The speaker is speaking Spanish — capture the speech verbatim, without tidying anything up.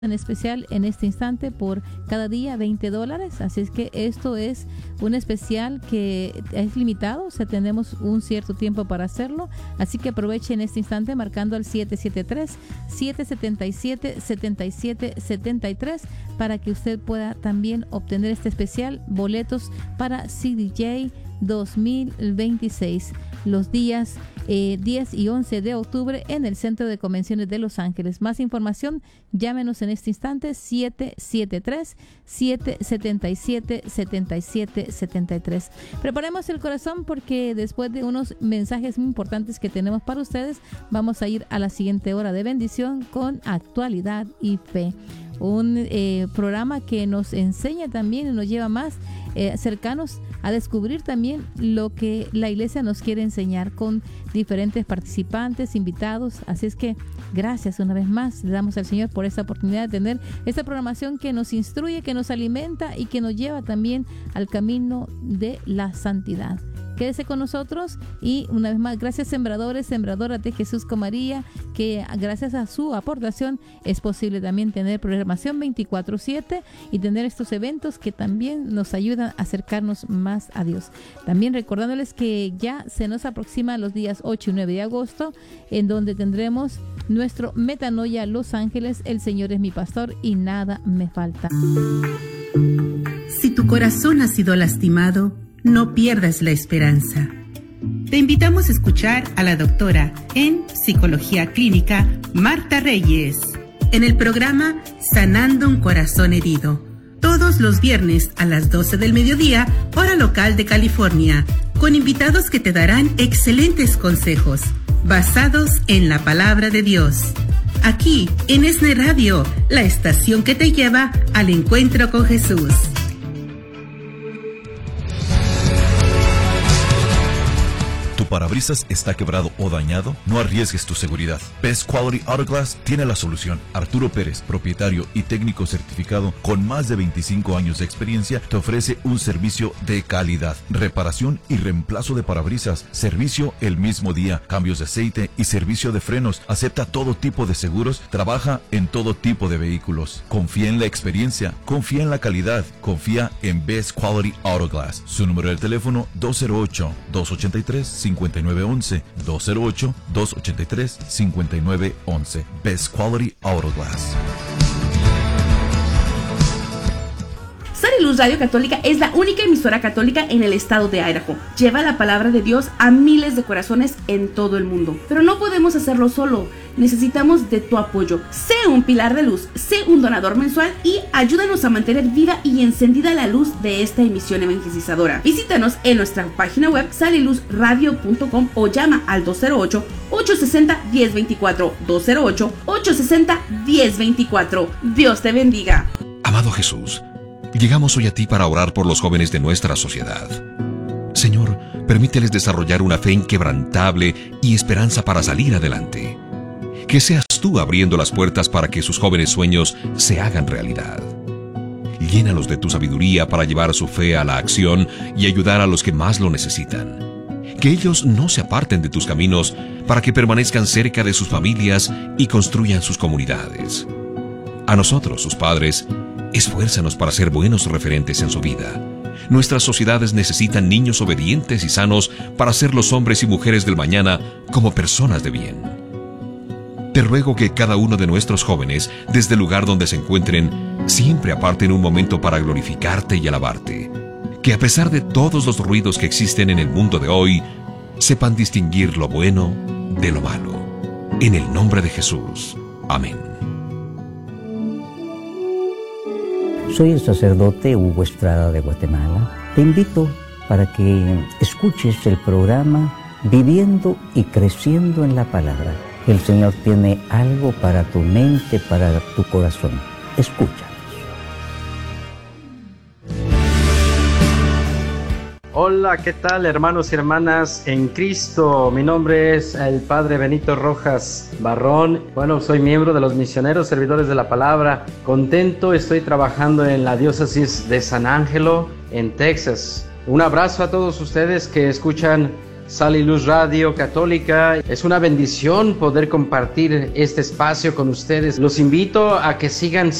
en especial en este instante por cada día veinte dólares, así es que esto es un especial que es limitado, o sea, tenemos un cierto tiempo para hacerlo, así que aproveche en este instante marcando al siete siete tres, siete siete siete, siete siete siete tres para que usted pueda también obtener este especial, boletos para C D J dos mil veintiséis, los días eh, diez y once de octubre en el Centro de Convenciones de Los Ángeles. Más información, llámenos en este instante siete siete tres, siete siete siete, siete siete siete tres. Preparemos el corazón porque después de unos mensajes muy importantes que tenemos para ustedes, vamos a ir a la siguiente hora de bendición con actualidad y fe. Un eh, programa que nos enseña también y nos lleva más eh, cercanos a descubrir también lo que la iglesia nos quiere enseñar con diferentes participantes, invitados. Así es que gracias una vez más, le damos al Señor por esta oportunidad de tener esta programación que nos instruye, que nos alimenta y que nos lleva también al camino de la santidad. Quédese con nosotros y una vez más, gracias sembradores, sembradoras de Jesús con María, que gracias a su aportación es posible también tener programación veinticuatro siete y tener estos eventos que también nos ayudan a acercarnos más a Dios. También recordándoles que ya se nos aproxima los días ocho y nueve de agosto, en donde tendremos nuestro Metanoia Los Ángeles, el Señor es mi pastor y nada me falta. Si tu corazón ha sido lastimado, no pierdas la esperanza. Te invitamos a escuchar a la doctora en Psicología Clínica, Marta Reyes, en el programa Sanando un Corazón Herido, todos los viernes a las doce del mediodía, hora local de California, con invitados que te darán excelentes consejos, basados en la palabra de Dios. Aquí, en ESNE Radio, la estación que te lleva al encuentro con Jesús. ¿Tu parabrisas está quebrado o dañado? No arriesgues tu seguridad. Best Quality Auto Glass tiene la solución. Arturo Pérez, propietario y técnico certificado con más de veinticinco años de experiencia, te ofrece un servicio de calidad. Reparación y reemplazo de parabrisas, servicio el mismo día, cambios de aceite y servicio de frenos. Acepta todo tipo de seguros, trabaja en todo tipo de vehículos. Confía en la experiencia, confía en la calidad, confía en Best Quality Auto Glass. Su número de teléfono dos cero ocho, dos ocho tres, cinco nueve uno uno, dos cero ocho, dos ocho tres, cinco nueve uno uno. Best Quality Auto Glass. Sal y Luz Radio Católica es la única emisora católica en el estado de Idaho. Lleva la palabra de Dios a miles de corazones en todo el mundo. Pero no podemos hacerlo solo. Necesitamos de tu apoyo. Sé un pilar de luz, sé un donador mensual y ayúdanos a mantener viva y encendida la luz de esta emisión evangelizadora. Visítanos en nuestra página web sal y luz radio punto com o llama al dos cero ocho, ocho seis cero, uno cero dos cuatro, dos cero ocho, ocho seis cero, uno cero dos cuatro. Dios te bendiga. Amado Jesús, llegamos hoy a ti para orar por los jóvenes de nuestra sociedad. Señor, permíteles desarrollar una fe inquebrantable y esperanza para salir adelante. Que seas tú abriendo las puertas para que sus jóvenes sueños se hagan realidad. Llénalos de tu sabiduría para llevar su fe a la acción y ayudar a los que más lo necesitan. Que ellos no se aparten de tus caminos para que permanezcan cerca de sus familias y construyan sus comunidades. A nosotros, sus padres, esfuérzanos para ser buenos referentes en su vida. Nuestras sociedades necesitan niños obedientes y sanos para ser los hombres y mujeres del mañana como personas de bien. Te ruego que cada uno de nuestros jóvenes, desde el lugar donde se encuentren, siempre aparten un momento para glorificarte y alabarte. Que a pesar de todos los ruidos que existen en el mundo de hoy, sepan distinguir lo bueno de lo malo. En el nombre de Jesús. Amén. Soy el sacerdote Hugo Estrada de Guatemala. Te invito para que escuches el programa Viviendo y Creciendo en la Palabra. El Señor tiene algo para tu mente, para tu corazón. Escúchanos. Hola, ¿qué tal, hermanos y hermanas en Cristo? Mi nombre es el Padre Benito Rojas Barrón. Bueno, soy miembro de los Misioneros Servidores de la Palabra. Contento, estoy trabajando en la diócesis de San Ángelo, en Texas. Un abrazo a todos ustedes que escuchan Sal y Luz Radio Católica. Es una bendición poder compartir este espacio con ustedes. Los invito a que sigan